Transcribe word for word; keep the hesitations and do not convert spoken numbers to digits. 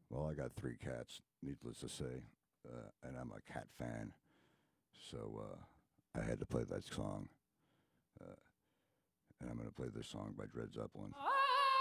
Well, I got three cats, needless to say, uh, and I'm a cat fan, so uh, I had to play that song, uh, and I'm going to play this song by Dred Zeppelin.